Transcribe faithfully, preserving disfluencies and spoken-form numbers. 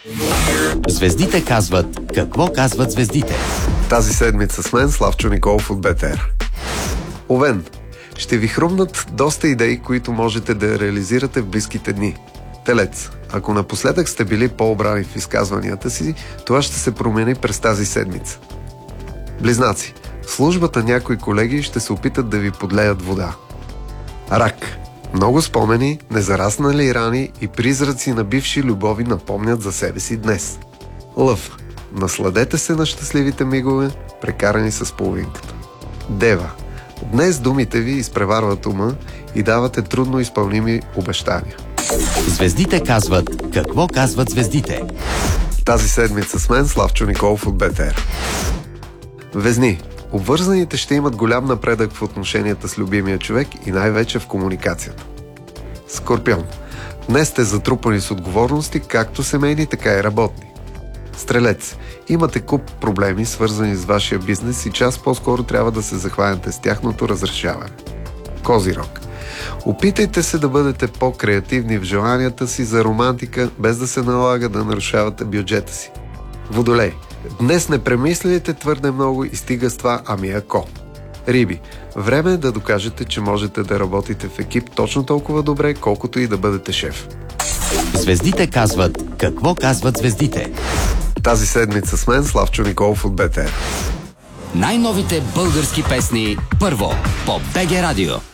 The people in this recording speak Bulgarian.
Звездите казват какво казват звездите. Тази седмица с мен Славчо Николов от БТР. Овен, ще ви хрумнат доста идеи, които можете да реализирате в близките дни. Телец, ако напоследък сте били по-обрани в изказванията си, това ще се промени през тази седмица. Близнаци, в службата някои колеги ще се опитат да ви подлеят вода. Рак, много спомени, незараснали рани и призраци на бивши любови напомнят за себе си днес. Лъв, насладете се на щастливите мигове, прекарани с половинката. Дева, днес думите ви изпреварват ума и давате трудно изпълними обещания. Звездите казват какво казват звездите. Тази седмица с мен Славчо Николов от БТР. Везни, обвързаните ще имат голям напредък в отношенията с любимия човек и най-вече в комуникацията. Скорпион, днес сте затрупани с отговорности, както семейни, така и работни. Стрелец, имате куп проблеми, свързани с вашия бизнес и час по-скоро трябва да се захванете с тяхното разрешаване. Козирог, опитайте се да бъдете по-креативни в желанията си за романтика, без да се налага да нарушавате бюджета си. Водолей, днес не премисляйте твърде много и стига с това ами ако. Риби, време е да докажете, че можете да работите в екип точно толкова добре, колкото и да бъдете шеф. Звездите казват какво казват звездите. Тази седмица с мен Славчо Николов от БТР. Най-новите български песни първо по БГ Радио.